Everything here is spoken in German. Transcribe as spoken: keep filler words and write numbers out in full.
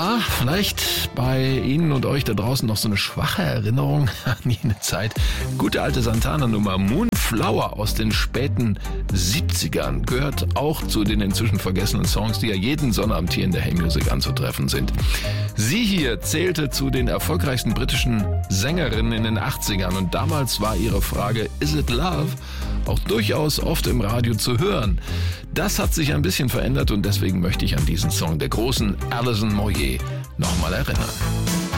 Ja, vielleicht bei Ihnen und euch da draußen noch so eine schwache Erinnerung an jene Zeit. Gute alte Santana-Nummer Moonflower aus den späten siebzigern gehört auch zu den inzwischen vergessenen Songs, die ja jeden Sonnabend hier in der Hey Music anzutreffen sind. Sie hier zählte zu den erfolgreichsten britischen Sängerinnen in den achtzigern und damals war ihre Frage Is it love? Auch durchaus oft im Radio zu hören. Das hat sich ein bisschen verändert und deswegen möchte ich an diesen Song der großen Alison Moyet nochmal erinnern.